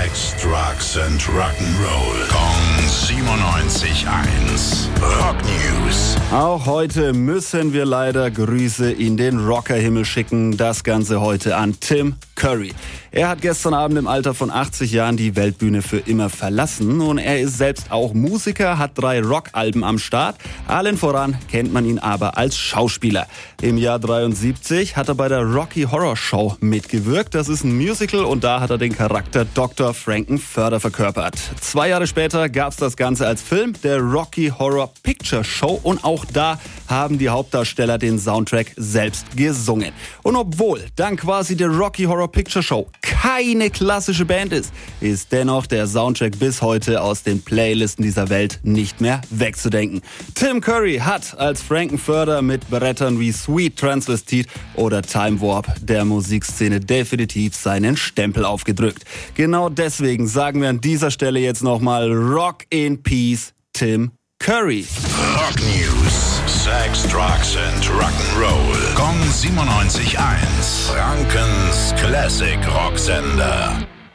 Sex, Drugs and Rock'n'Roll. Kong 97.1. Rock News. Auch heute müssen wir leider Grüße in den Rockerhimmel schicken. Das Ganze heute an Tim Curry. Er hat gestern Abend im Alter von 80 Jahren die Weltbühne für immer verlassen und er ist selbst auch Musiker, hat 3 Rockalben am Start. Allen voran kennt man ihn aber als Schauspieler. Im Jahr 73 hat er bei der Rocky Horror Show mitgewirkt. Das ist ein Musical und da hat er den Charakter Dr. Frank-N-Furter verkörpert. 2 Jahre später gab's das Ganze als Film, der Rocky Horror Picture Show, und auch da haben die Hauptdarsteller den Soundtrack selbst gesungen. Und obwohl dann quasi der Rocky Horror Picture Show keine klassische Band ist dennoch der Soundtrack bis heute aus den Playlisten dieser Welt nicht mehr wegzudenken. Tim Curry hat als Frank-N-Furter mit Brettern wie Sweet Transvestite oder Time Warp der Musikszene definitiv seinen Stempel aufgedrückt. Genau deswegen sagen wir an dieser Stelle jetzt nochmal Rock in Peace, Tim Curry. Rock News. Sex, Drugs and Rock'n'Roll. Kong 97.1. Frankens Classic Rocksender.